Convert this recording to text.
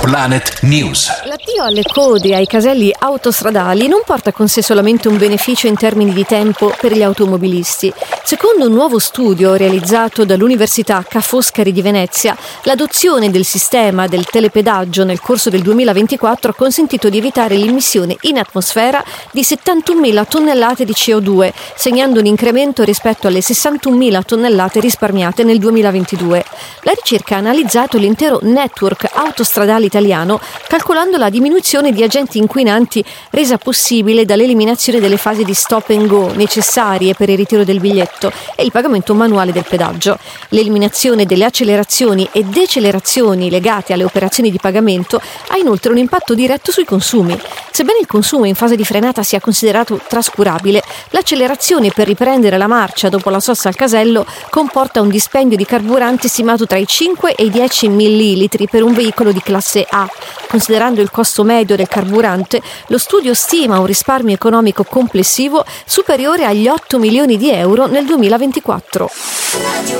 Planet News. L'addio alle code e ai caselli autostradali non porta con sé solamente un beneficio in termini di tempo per gli automobilisti. Secondo un nuovo studio realizzato dall'Università Ca' Foscari di Venezia, l'adozione del sistema del telepedaggio nel corso del 2024 ha consentito di evitare l'emissione in atmosfera di 71.000 tonnellate di CO2, segnando un incremento rispetto alle 61.000 tonnellate risparmiate nel 2022. La ricerca ha analizzato l'intero network autostradale italiano, calcolando la diminuzione di agenti inquinanti resa possibile dall'eliminazione delle fasi di stop and go necessarie per il ritiro del biglietto e il pagamento manuale del pedaggio. L'eliminazione delle accelerazioni e decelerazioni legate alle operazioni di pagamento ha inoltre un impatto diretto sui consumi. Sebbene il consumo in fase di frenata sia considerato trascurabile, l'accelerazione per riprendere la marcia dopo la sosta al casello comporta un dispendio di carburante stimato tra i 5 e i 10 millilitri per un veicolo di classe A. Considerando il costo medio del carburante, lo studio stima un risparmio economico complessivo superiore agli 8 milioni di euro nel 2024.